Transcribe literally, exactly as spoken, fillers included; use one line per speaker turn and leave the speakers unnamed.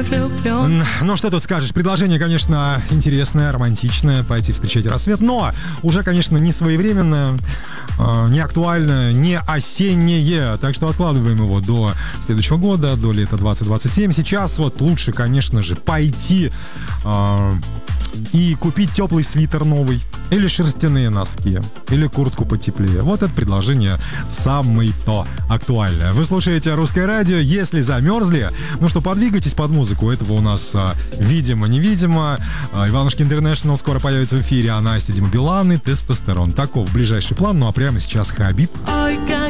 тобой влюблен.
Ну, что тут скажешь? Предложение, конечно, интересное, романтичное, пойти встречать рассвет, но уже, конечно, не своевременное, э, не актуальное, не осеннее. Так что откладываем его до следующего года, до лета двадцать двадцать семь. Сейчас вот лучше, конечно же, пойти э, и купить теплый свитер новый, или шерстяные носки, или куртку потеплее. Вот это предложение самое то актуальное. Вы слушаете «Русское радио». Если замерзли, ну что, подвигайтесь под музыку. Этого у нас а, видимо-невидимо. А, Иванушки Интернешнл скоро появится в эфире, а Настя, Дима Билан и Тестостерон. Таков ближайший план. Ну а прямо сейчас Хабиб.
Ой, как